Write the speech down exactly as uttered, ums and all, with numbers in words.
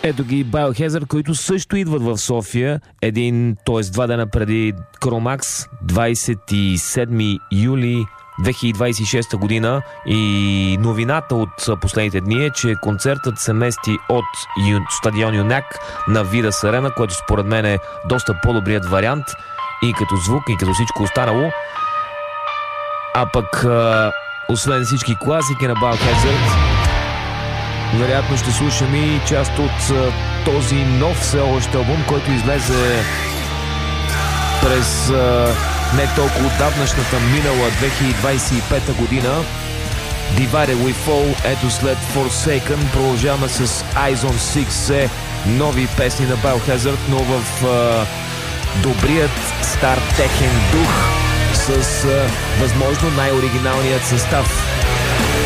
Ето ги Biohazard, които също идват в София. Един, т.е. два дена преди Кромакс, двадесет и седми юли две хиляди двадесет и шеста година. И новината от последните дни е, че концертът се мести от ю... стадион Юнак на Видас Арена, което според мен е доста по-добрият вариант и като звук, и като всичко останало. А пък освен всички класики на Biohazard, вероятно ще слушам и част от а, този нов все още албум, който излезе през а, не толкова отдавнашната минала две хиляди двадесет и пета година. Divided We Fall, ето след Forsaken продължаваме с Eyes on Six, нови песни на Biohazard, но в а, добрият стар техен дух с а, възможно най-оригиналният състав.